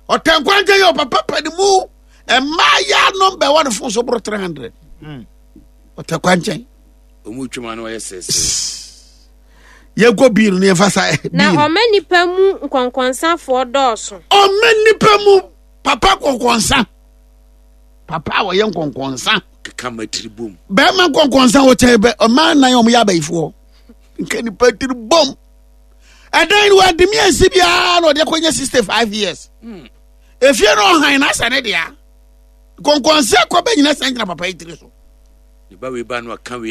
Otenkwanje yo papa panimu e maya number 1 phone so bro 300. Otenkwanje omutwuma no yes. Ye go bill ne fasa na omanipa mu nkonkonsa fo doso omanipa mu papa konkonsa papa wo ye nkonkonsa kama tribum be ma nkonkonsa wo chebe o man na yo mo ya baifo nkani patiri bom adan wa de mi asibia no de konya 65 years efie no han na sane dia konkonsa ko be nyina san papa itiri so ba we ba no aka we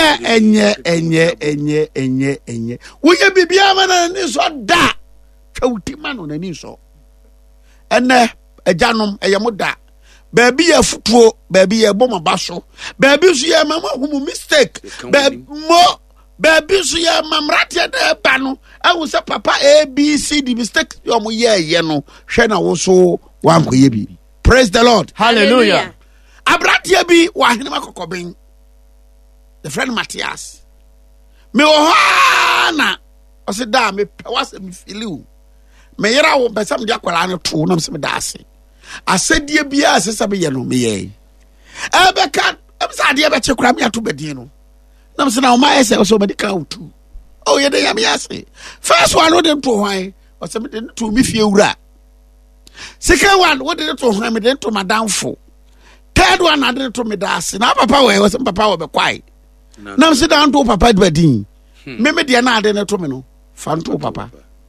enye woye bibia ma na ni so da twuti ma no na ni so ene ajanom eyemo da baby ya futuo baby ya boma baso baby so ya mama hu mistake baby so ya mamrate da ba no awu se papa abc mistake yo mo ye no hwe na wo so wankoye bi. Praise the Lord. Hallelujah. Abratia bi wa hene makokoben the friend Matthias me ohana o se da me wase me filiu me yera wo besam dia kwala no to na me da ase asedie bia asesa be ye no me ye ebeka emsa de be chekura me ato bedin no na me se na o ma ese o so me ka utu o ye de ya me ase first one wo de to hwan o se me de to me fie wura second one wo de to hwan me de to madamfo third one I de to me da ase na papa we se papa wo be kwai na me se da to papa bedin me de na de to me no fa to papa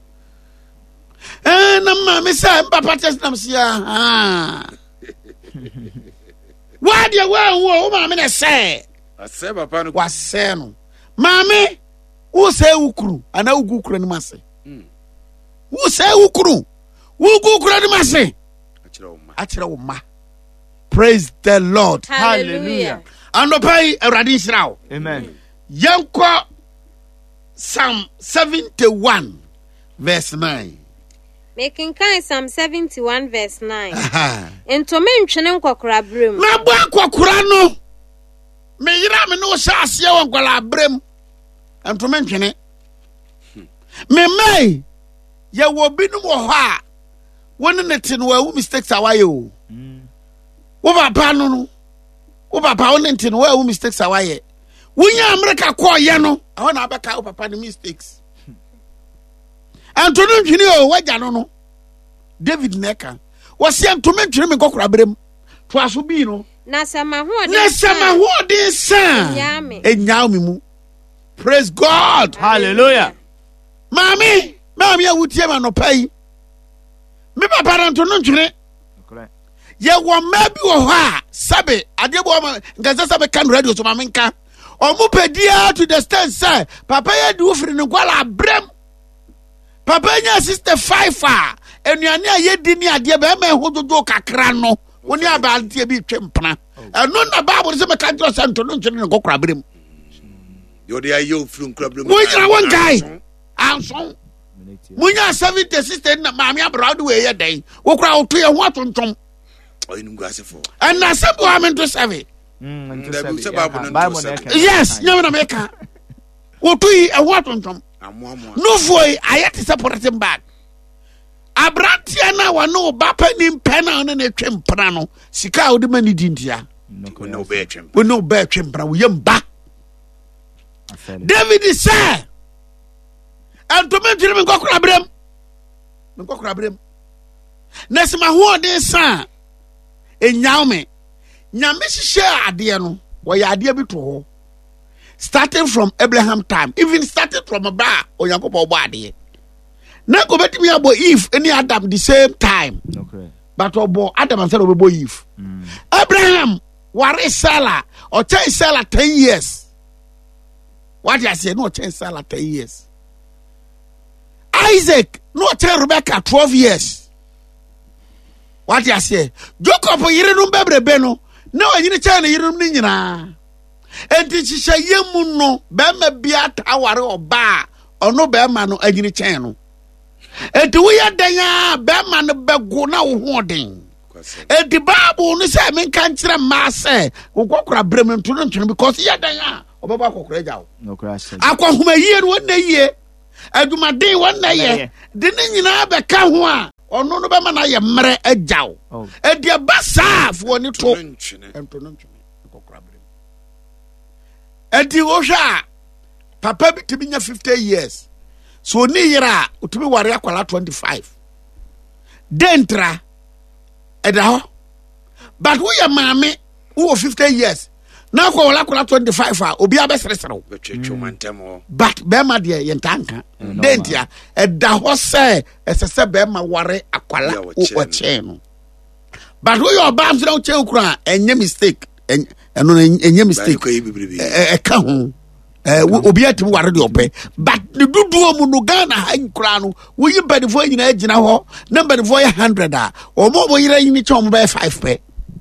na mama say papa test nam see why dey wo mama na say ase papa no wa say no mama wo say ukuru ana ugukuru ni mase wo say ukuru wo ugukuru ni mase achira wo ma. Praise the Lord. Hallelujah. Ando pai eradi sirawo. Amen. Yanko Psalm 71 verse 9. Making kind Psalm 71 verse 9. Ento me ntwene nkokora brem. Na bo akokora no. Me yira me no sha ase won kwala brem. Ento me ntwene. Me mai ye wo binu wo ha. Woni ne tin wo mistakes awaye o. Wo papa no. Wo papa woni ntin wo mistakes awaye. Wunya America call ye no. I want abeka wo papa the mistakes. Antonu ntwini o waja no David Neka wasi antome ntwini me kokora brem to aso bi no na sama ho de san enyame mu. Praise God. Hallelujah. Mami awutie ma no pai me papa antonu ntwini ye wo ma bi wo ha sabe ade bo ma ngaza sabe kan radio so ma menka omu pedia to the stand say papa ye du ofri ne kwala brem. Papa nya 65 enuane ayedi ni ade be ma hododo kakra no woni abaltie bi twempna eno na bible se me kan jro santo no ntwene ko kra brem yo de ayo fru kra brem munya won guy anson munya 76 na maami abroad we ye den wo kra oto ye ho atontom oyinu guasefo and na sebo amen to serve yes nyama na meka wo to yi e ho atontom no foi ayati supporting back abrantia na wa no bapa ni mpena na twempra no sika odi mani dintia no be twem we no be twempra we yamba David say antomentiri me kokora brem nesma ho de san enyawme nyame hihye ade no wo ya ade bi to ho starting from Abraham time, even started from a bar or Yakobo body. Now go back to me about Eve and Adam the same time. Okay. But about Adam and said about Eve. Abraham was Sarah or change Sarah 10 years. What you say? No change Sarah 10 years. Isaac no change Rebecca 12 years. What you say? Jacob yirenum bebre beno. No, you need change yirenum nina. Enti chisha yemu no bema biata aware oba ono bema no agini chen no enti wo ya danya bema no bego na wo hoden enti babu no say men kan kire ma say wo kokora brem nto no ntwe because ya danya obaba kokora jawo no crash akwahoma yie no na yie aduma den won na ye de ne nyina be ka ho a ono no be ma na ye mmere agyaw e de ba saaf woni to ento no ntwe kokora bre e di wo hwa papa bi tibi nya 50 years so ni yira utumi ware akwala 25 dentra eda ho but wo ye maame wo 50 years na ko wala 25 obi abesereserew betwetwe mantemo but be ma de ye ntanka dentia eda ho se esese be ma ware akwala wo che no but wo your bam so che ukura enye mistake eno enye mistake e ka ho obi atim ware de ope but the duduo mu no Ghana ha nkura no wo yi badefo nyina agina ho na badefo ye 100 a omo yira yini che omo be 5 pe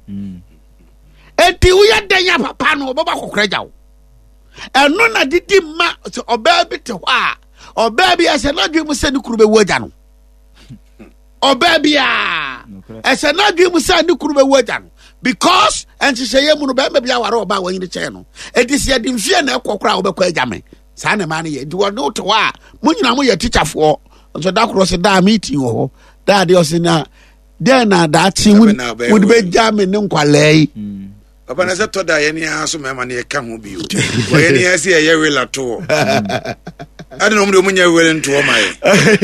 eti wo ya danya papa no obo ba kokora jawo eno na didi ma oba bi te ho a oba bi ase na dwe mu se ni kuru be woja no oba bi a ese na dwe mu se ni kuru be woja no because enchisheye mu no be bia ware oba wa yin che no edi se edi mfie na ekokora wo be kwa agame sa na ma ne ye di wo no to wa mu nyina mu ye teacher fo so da kro se da meeting ho da de o se na de na da chi mu be jame ne nkwalai papa na se to da ye ni aso mema ne ka ho bi o wo ye ni ase ye wela to ade no mu nya wele nto o mai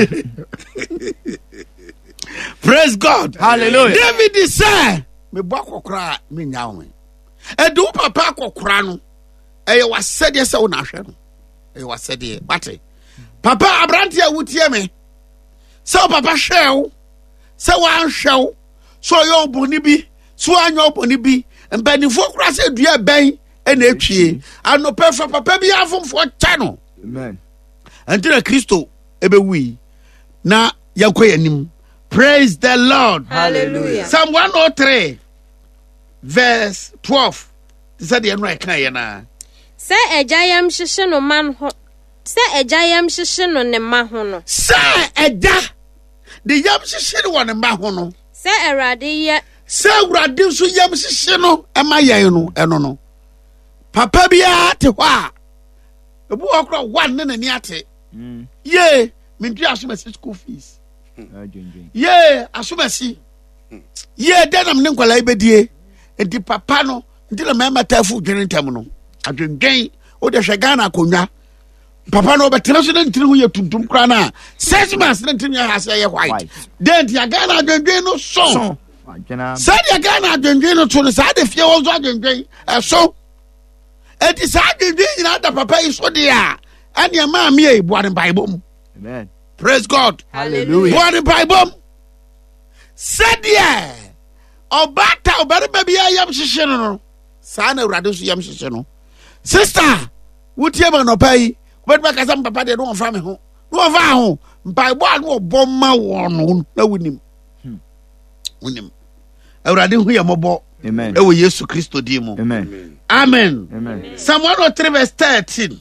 praise God, hallelujah. David say me bo akokora me nyawo e do papa akokora no e wa sede se wo na hwe no e wa sede bate papa abrante a wutie me se papa hwew se wa hwew so yo boni bi so anyo boni bi mbanifo kura se dua ben e na etwie anope fa papa bi afomfo cha no amen antira Kristo ebe wi na yakoyanim. Praise the Lord. Hallelujah. Psalm 103 verse 12. This is the end right now. Say ejayam hihye no man ho. Say ejayam hihye no ne ma ho no. Say eja the yam hihye no ne ma ho no. Say erade ye. Say urade so yam hihye no e ma yan no eno no. Papa bia te ho a. Ebu okra one ne nani ate. Ye, me ntua so school fees. Yeah, asumasi. Yeah, denam ne nkwala ibedie. Enti papa no, enti na mama tafu dwene ntam no. Adwendwen, o de Ghana akonwa. Papa no betena so ntiri hu ye tuntum kra na. 6 months na ntiri ya hase ye white. Dent ya Ghana adwendwen no so. Sa de Ghana adwendwen no so, sa de fie wo so adwendwen. So. Enti sa adwendwen ina da papa iso de a. Ania ma me e boare Bible mu. Amen. Praise God. Hallelujah. What the Bible said, yeah. Obata obere baby yam hihye no. Sa na urade so yam hihye no. Sister, wutie ba no pai. But ba kasa papa de no fa me ho. No fa ho. Bible anu oboma wo no na wunim. Wunim. Urade hu ya mobo. Amen. E wo Yesu Kristo di mu. Amen. Amen. Amen. Psalm 103 verse 13.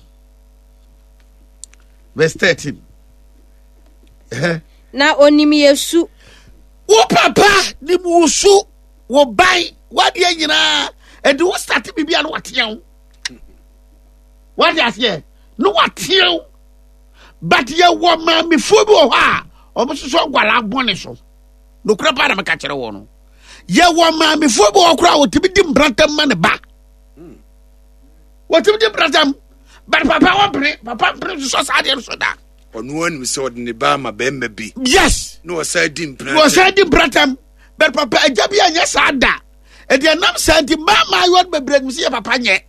Verse 13. Na onim Yesu. Wo papa ni musu wo bai wade anyina e de wo start bibia no watew. Wade asie no watew. But ye wo ma me fo bi wo ha o mo so gwala bone so. No kura pa na me ka kire wo no. Ye wo ma me fo bi wo kura wo tibi di mbratam ma ne ba. Wo tibi di mbratam. But papa wo papa so sa de so da. onu anu se odne ba ma be ma bi yes no say dim pratam no say dim pratam but papa aja bi anya sada e de nam santi mama yod be break msi papa nye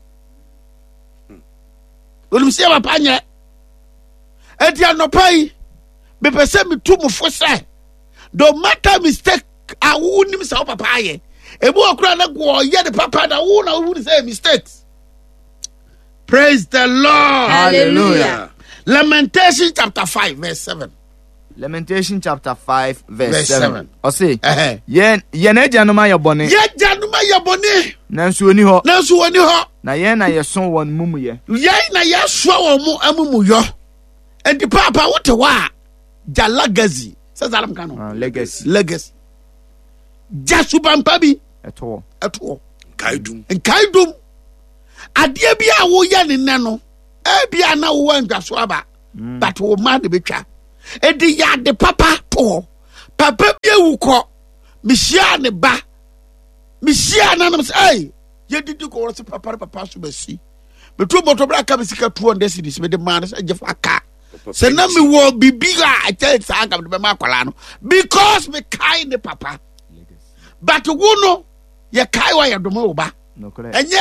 msi papa nye e de anopai be pese mi tu mu fo se do matter mistake a wunim sa papa ye e bu okura na go ye de papa da wu na wu say mistakes. Praise the Lord. Hallelujah. Lamentation chapter 5 verse 7. Lamentation chapter 5 verse 7. O say, Ye na januma ye bone. Ye januma ye bone. Nanso oni ho. Nanso oni ho. Na ye na ye so won mumu ye. Ye na ye so won mu amumu yo. And the papa what wa jalagazi. Says alam kanu. Legacy. Jasubampa bi. Eto. Kaidum. Adia bi a wo ye ne no. Bia na wo ndwaso aba but wo ma de betwa edi ya de papa to papa bi ewuko mihia ne ba mihia nanam say ye didi ko wose papa so basi betu botobra ka bisika 200 cedis me de man say je faka se na me wo bibiga ache sa aka de ma kwala no because me kai ne papa but wono ye kai wa ye domo ba enye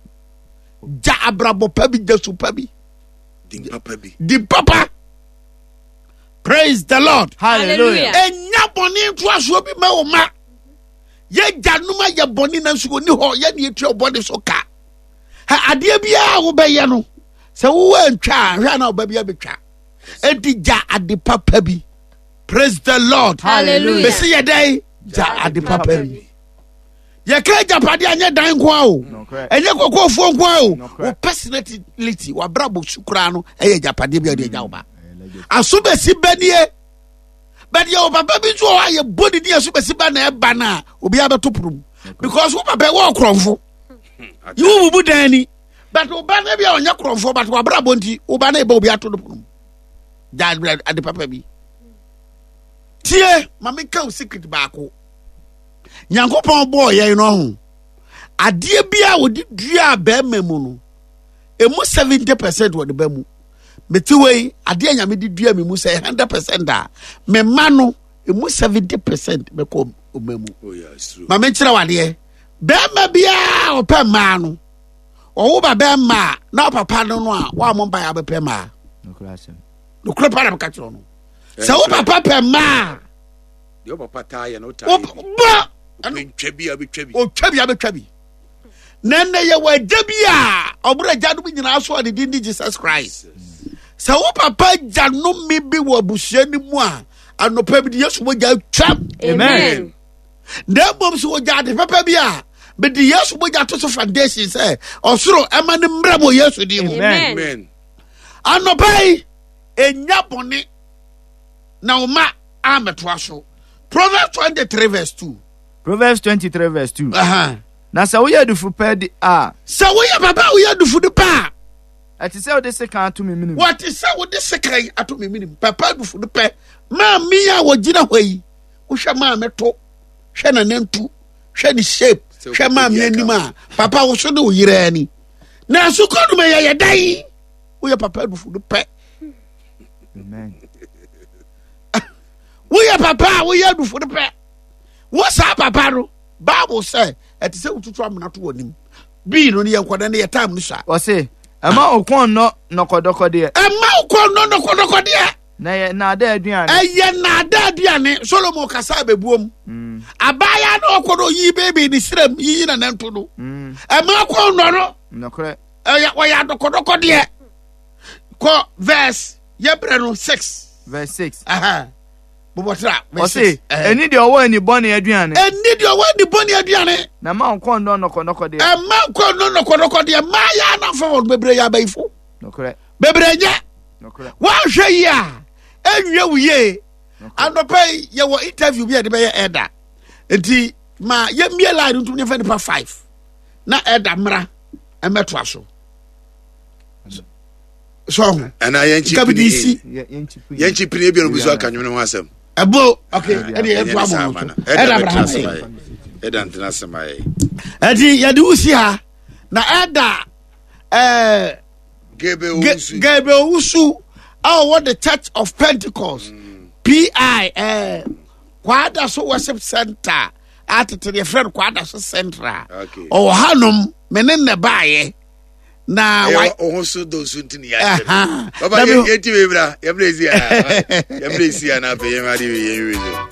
ja abrabo pabi jesu pabi di papa. Praise the Lord. Hallelujah. Enya boni to aso bi ma wo ma. Ye januma ye boni na so ni ho ye ne etu boni so ka. Ha ade bia wo be ye no. Se wo antwa hwa na oba bia betwa. Edi ja ade papa bi. Praise the Lord. Hallelujah. Be se ye dai ja ade papa bi. Ye ka japade anya dan ko a o. Enye kokofo ko a o. Wo personality wa brabo sukura no eye japade bia de ja wo ba. Asubesi benie but your papa bi so aye body di asubesi ba na e ba na obi abeto prum because wo papa wo kronfo you bu dani but oba na bia onya kronfo but wa bra bonti oba na e ba obi ato do prum dad ade papa bi tie mama ka secret ba ko nyankopon boy ye no ho ade bia wo di dua ba memu no emu 70% wo de ba mu Metiwe ade anyame di dua me mu say 100% da me ma no emu 70% be ko omemu. Oh yeah, it's true. Ma me kire wade be ma bia opa ma no owo ba be ma na papa no no a wa mo ba ya be pe ma no kura para ka kire no se wo papa pe ma Yo papa ta ye no ta ba ntwa bi o twa bi nenne ye wa dabia obura jadu bi nyina so ade di Jesus Christ. Sa wo papa janu mi bi wo busia ni mu a anopa bi de Yesu mo ja twa. Amen. Na bom so ja de papa bi a be de Yesu mo ja to so foundation say osoro e ma ne mra mo Yesu di mu. Amen. Anopa yi enya bone na o ma ameto aso. Proverbs 23 verse 2. Proverbs 23 verse 2. Na sa wo ye dufu pe di a. Sa wo ye papa wo ye dufu de pa. Ati se wo de sekan ato me minim. What is wo de sekan ato me minim? Papa dufu de pe. Ma mi ya wo gina hoi. Wo hwe ma meto. Hwe na nantu. Hwe ni shape. Hwe ma mi anima. Papa wo so de wo yire ani. Na so kodu me ye dai. Wo ye papa dufu de pe. Amen. Wo ye papa wo ye dufu de pe. Wo sa papa ro. Bible say ati se ututu amna to wonim. Bi no ne ye nkoda ne ye time no sha. O say Ema okon no nokodoko de. Ema okon no nokodoko de. Na ye na da aduane. Eye na da aduane Solomon kasa bebuom. Abaya no okodo yi baby ni srem yi na nanto no. Ema okon no. Nokre. Eye wo ya nokodoko de. Ko verse yebre no 6. Verse 6. Bobotra. O say eni de owo ni boni aduane. Eni de owo ni boni aduane. Na ma okon no nokodoko de. Ema okon no nokodoko de. Ma ya na fo bebre ya baifo. Nokre. Bebre nya. Nokre. Wa hwe ya. Enwe wuye. Andopai ye wo interview bi e de be ye eda. Enti ma ye mie line ntum ne fa nipa 5. Na eda mra emeto aso. So ana yenchi pini ebi no buso akanwene ho asem. Ebo okay e de eto amo. Eda Abraham. Eda ntena semaye. Edi ye de usi ha na eda Gebe Usu what the Church of Pentecost PI Kwada so worship center at the friend Kwada so central. Oh hanom menen ne baye na why also those who didn't baba ye ti we bra ye blezi ya na pe ye ma di we